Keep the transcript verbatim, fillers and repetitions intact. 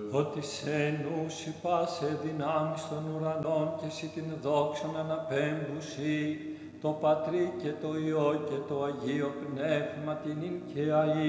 ότι σε νους πάσε δυνάμεις των ουρανών και εσύ την δόξαν αναπέμπουσι, το Πατρί και το Υιό και το Αγίο Πνεύμα την ειν και αΐ